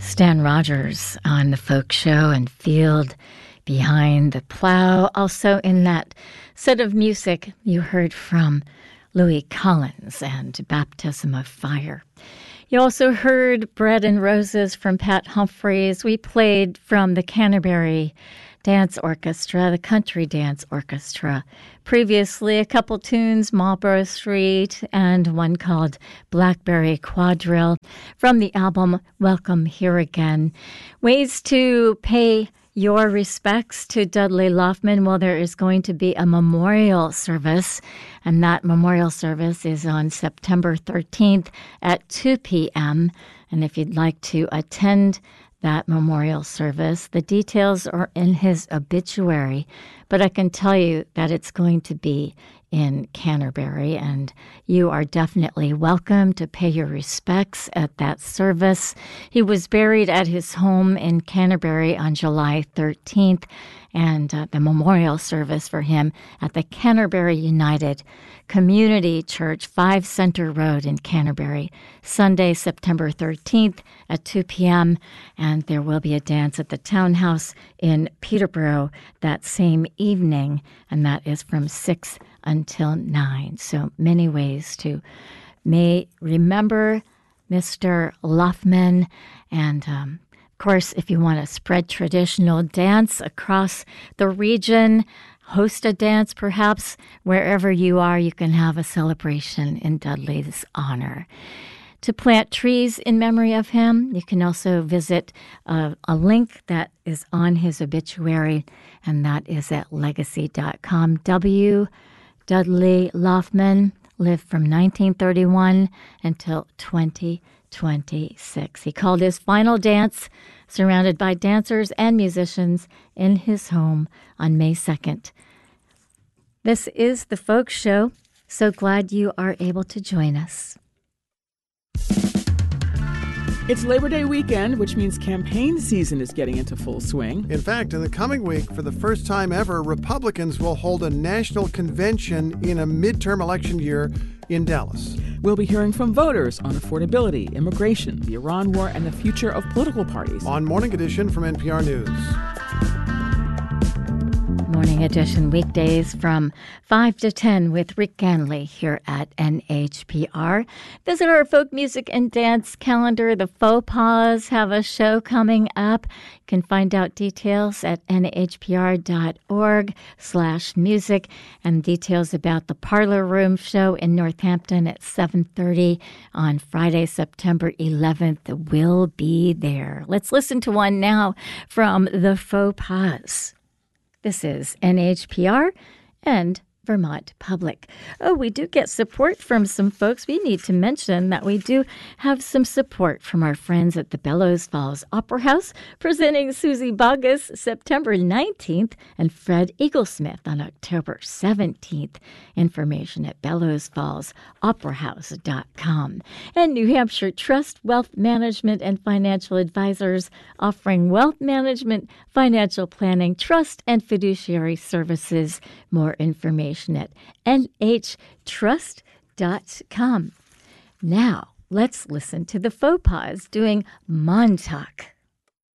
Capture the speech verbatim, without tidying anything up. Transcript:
Stan Rogers on the Folk Show and Field Behind the Plow. Also in that set of music, you heard from Louis Collins and Baptism of Fire. You also heard Bread and Roses from Pat Humphreys. We played from the Canterbury Dance Orchestra, the Country Dance Orchestra. Previously, a couple tunes, Marlborough Street, and one called Blackberry Quadrille from the album Welcome Here Again. Ways to pay your respects to Dudley Loftman. Well, there is going to be a memorial service, and that memorial service is on September thirteenth at two p.m. And if you'd like to attend that memorial service, the details are in his obituary, but I can tell you that it's going to be in Canterbury, and you are definitely welcome to pay your respects at that service. He was buried at his home in Canterbury on July thirteenth, and uh, the memorial service for him at the Canterbury United Community Church, five Center Road in Canterbury, Sunday, September thirteenth at two p.m., and there will be a dance at the Townhouse in Peterborough that same evening, and that is from six until nine. So many ways to may remember Mister Loftman. And um, of course, if you want to spread traditional dance across the region, host a dance perhaps wherever you are, you can have a celebration in Dudley's honor. To plant trees in memory of him, you can also visit uh, a link that is on his obituary, and that is at legacy dot com. W. Dudley Loftman lived from nineteen thirty-one until twenty twenty-six. He called his final dance, surrounded by dancers and musicians, in his home on May second. This is The Folk Show. So glad you are able to join us. It's Labor Day weekend, which means campaign season is getting into full swing. In fact, in the coming week, for the first time ever, Republicans will hold a national convention in a midterm election year in Dallas. We'll be hearing from voters on affordability, immigration, the Iran war, and the future of political parties. On Morning Edition from N P R News. Morning Edition weekdays from five to ten with Rick Ganley here at N H P R. Visit our folk music and dance calendar. The Faux Pas have a show coming up. You can find out details at N H P R dot org slash music, and details about the Parlor Room show in Northampton at seven thirty on Friday, September eleventh. We'll be there. Let's listen to one now from the Faux Pas. This is N H P R and Vermont Public. Oh, we do get support from some folks. We need to mention that we do have some support from our friends at the Bellows Falls Opera House, presenting Susie Bogus September nineteenth and Fred Eaglesmith on October seventeenth. Information at bellows falls opera house dot com. And New Hampshire Trust Wealth Management and Financial Advisors, offering wealth management, financial planning, trust, and fiduciary services. More information at N H trust dot com. Now, let's listen to the Faux Pas doing Montauk.